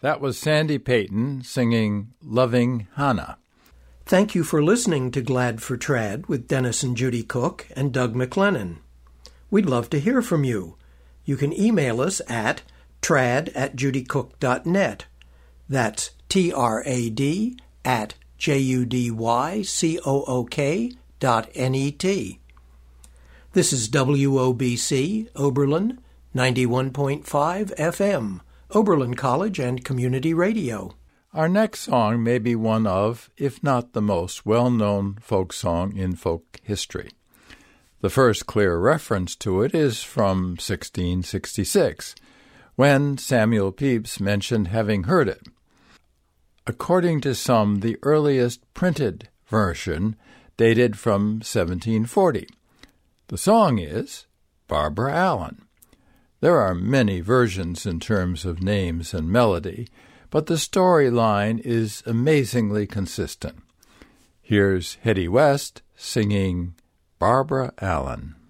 That was Sandy Payton singing Loving Hannah. Thank you for listening to Glad for Trad with Dennis and Judy Cook and Doug McLennan. We'd love to hear from you. You can email us at trad@judycook.net. That's trad@judycook.net. This is WOBC, Oberlin, 91.5 FM, Oberlin College and Community Radio. Our next song may be one of, if not the most well-known folk song in folk history. The first clear reference to it is from 1666, when Samuel Pepys mentioned having heard it. According to some, the earliest printed version dated from 1740. The song is Barbara Allen. There are many versions in terms of names and melody, but the storyline is amazingly consistent. Here's Hetty West singing Barbara Allen.